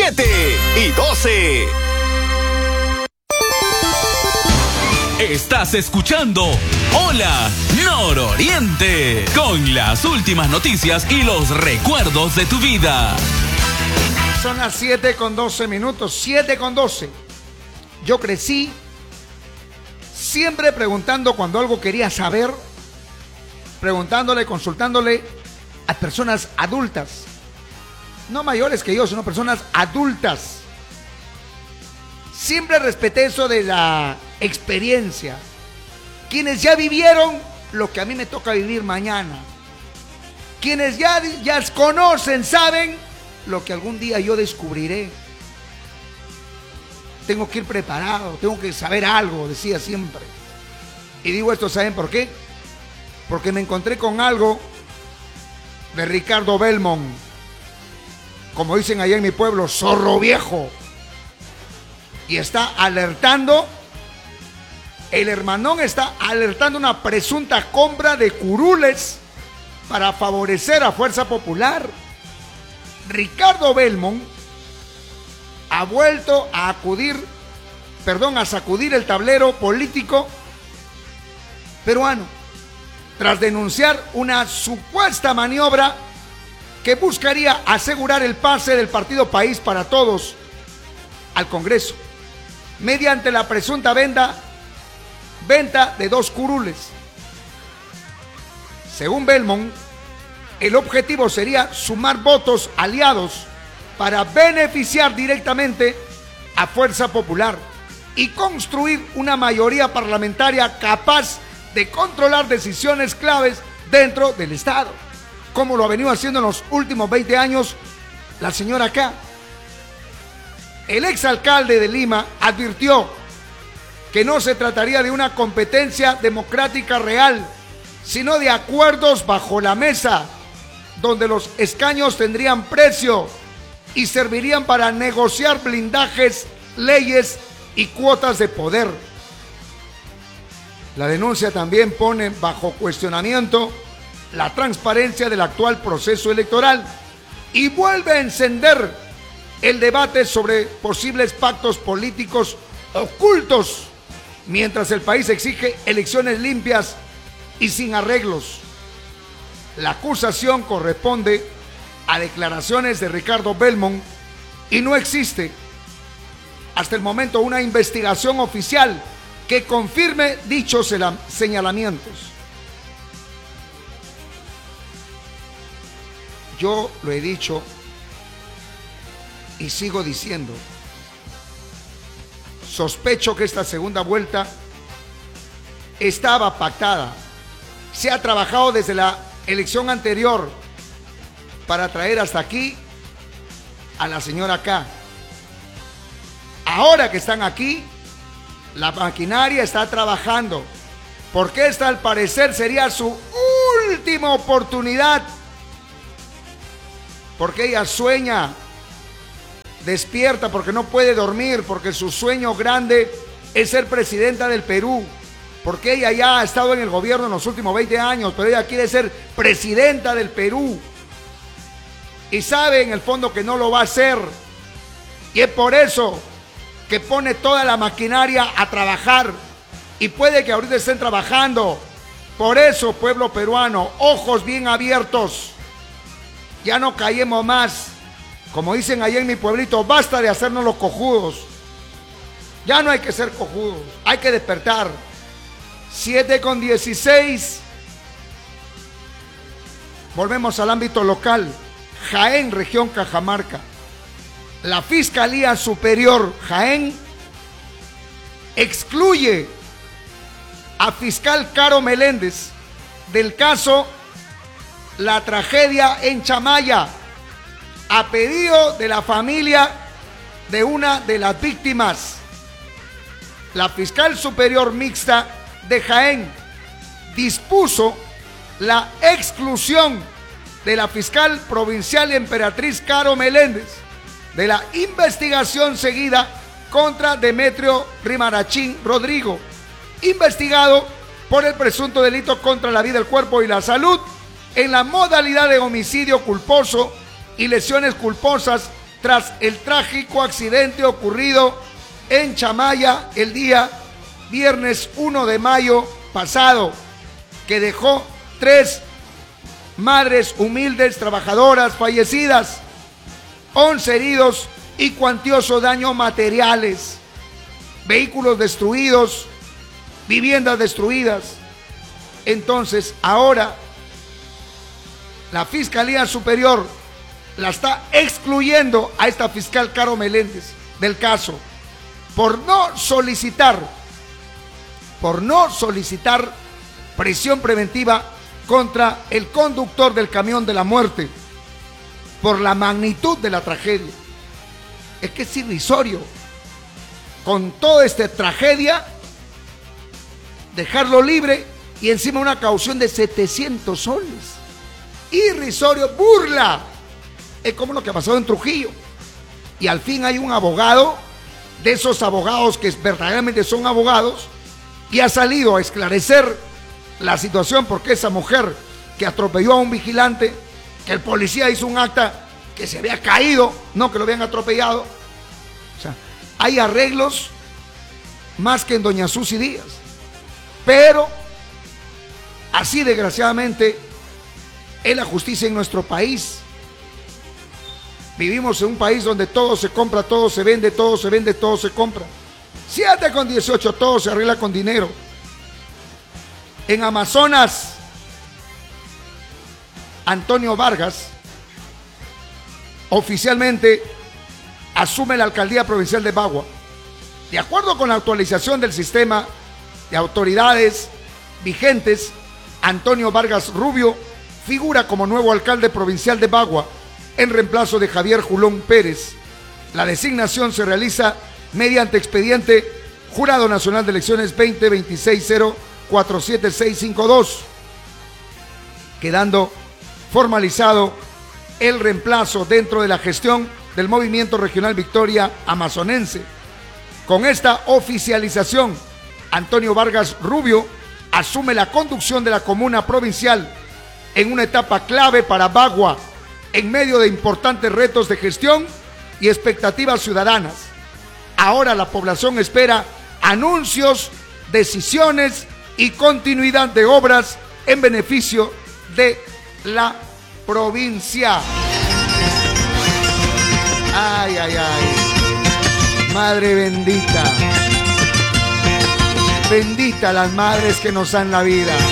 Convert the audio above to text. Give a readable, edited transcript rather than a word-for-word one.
7 y 12. Estás escuchando Hola Nororiente, con las últimas noticias y los recuerdos de tu vida. Son las 7:12, 7:12. Yo crecí siempre preguntando cuando algo quería saber, preguntándole, consultándole a personas adultas. No mayores que yo, sino personas adultas. Siempre respeté eso de la experiencia. Quienes ya vivieron lo que a mí me toca vivir mañana. Quienes ya conocen, saben lo que algún día yo descubriré. Tengo que ir preparado, tengo que saber algo, decía siempre. Y digo esto, ¿saben por qué? Porque me encontré con algo de Ricardo Belmont. Como dicen allá en mi pueblo, zorro viejo. Y está alertando, el hermanón está alertando una presunta compra de curules para favorecer a Fuerza Popular. Ricardo Belmont ha vuelto a sacudir el tablero político peruano tras denunciar una supuesta maniobra que buscaría asegurar el pase del partido País para Todos al Congreso mediante la presunta venta de 2 curules. Según Belmont, el objetivo sería sumar votos aliados para beneficiar directamente a Fuerza Popular y construir una mayoría parlamentaria capaz de controlar decisiones claves dentro del Estado, como lo ha venido haciendo en los últimos 20 años la señora K. El exalcalde de Lima advirtió que no se trataría de una competencia democrática real, sino de acuerdos bajo la mesa, donde los escaños tendrían precio y servirían para negociar blindajes, leyes y cuotas de poder. La denuncia también pone bajo cuestionamiento la transparencia del actual proceso electoral y vuelve a encender el debate sobre posibles pactos políticos ocultos, mientras el país exige elecciones limpias y sin arreglos. La acusación corresponde a declaraciones de Ricardo Belmont y no existe hasta el momento una investigación oficial que confirme dichos señalamientos. Yo lo he dicho y sigo diciendo, sospecho que esta segunda vuelta estaba pactada. Se ha trabajado desde la elección anterior para traer hasta aquí a la señora K. Ahora que están aquí, la maquinaria está trabajando, porque esta al parecer sería su última oportunidad, porque ella sueña, despierta, porque no puede dormir, porque su sueño grande es ser presidenta del Perú, porque ella ya ha estado en el gobierno en los últimos 20 años, pero ella quiere ser presidenta del Perú y sabe en el fondo que no lo va a hacer, y es por eso que pone toda la maquinaria a trabajar, y puede que ahorita estén trabajando. Por eso, pueblo peruano, ojos bien abiertos, ya no callemos más. Como dicen allá en mi pueblito, basta de hacernos los cojudos. Ya no hay que ser cojudos, hay que despertar. 7:16. Volvemos al ámbito local. Jaén, región Cajamarca. La Fiscalía Superior Jaén excluye a fiscal Caro Meléndez del caso La Tragedia en Chamaya, a pedido de la familia de una de las víctimas. La fiscal superior mixta de Jaén dispuso la exclusión de la fiscal provincial Emperatriz Caro Meléndez de la investigación seguida contra Demetrio Rimarachín Rodrigo, investigado por el presunto delito contra la vida, el cuerpo y la salud en la modalidad de homicidio culposo y lesiones culposas tras el trágico accidente ocurrido en Chamaya el día viernes 1 de mayo pasado, que dejó 3 madres humildes trabajadoras fallecidas, 11 heridos y cuantioso daño materiales, vehículos destruidos, viviendas destruidas. Entonces, ahora la Fiscalía Superior la está excluyendo a esta fiscal Caro Meléndez del caso por no solicitar prisión preventiva contra el conductor del camión de la muerte por la magnitud de la tragedia. Es que es irrisorio, con toda esta tragedia, dejarlo libre y encima una caución de 700 soles. Irrisorio, burla. Es como lo que ha pasado en Trujillo. Y al fin hay un abogado, de esos abogados que verdaderamente son abogados, y ha salido a esclarecer la situación, porque esa mujer que atropelló a un vigilante, que el policía hizo un acta que se había caído, no que lo habían atropellado. O sea, hay arreglos más que en doña Susy Díaz. Pero así desgraciadamente es la justicia en nuestro país. Vivimos en un país donde todo se compra, todo se vende, todo se vende, todo se compra. 7:18, todo se arregla con dinero. En Amazonas, Antonio Vargas oficialmente asume la alcaldía provincial de Bagua. De acuerdo con la actualización del sistema de autoridades vigentes, Antonio Vargas Rubio figura como nuevo alcalde provincial de Bagua en reemplazo de Javier Julón Pérez. La designación se realiza mediante expediente Jurado Nacional de Elecciones 2026-047652, quedando formalizado el reemplazo dentro de la gestión del Movimiento Regional Victoria Amazonense. Con esta oficialización, Antonio Vargas Rubio asume la conducción de la comuna provincial en una etapa clave para Bagua, en medio de importantes retos de gestión y expectativas ciudadanas. Ahora la población espera anuncios, decisiones y continuidad de obras en beneficio de la provincia. Ay, ay, ay. Madre bendita. Bendita las madres que nos dan la vida.